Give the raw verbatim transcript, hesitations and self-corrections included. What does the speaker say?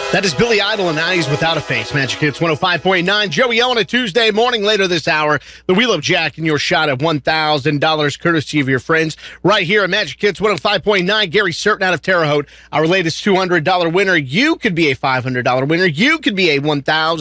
That is Billy Idol and Eyes Without a Face. Magic Hits one oh five point nine. Joey O on a Tuesday morning. Later this hour, the Wheel of Jack and your shot at one thousand dollars courtesy of your friends right here at Magic Hits one oh five point nine. Gary Certain out of Terre Haute, our latest two hundred dollars winner. You could be a five hundred dollars winner. You could be a one thousand dollars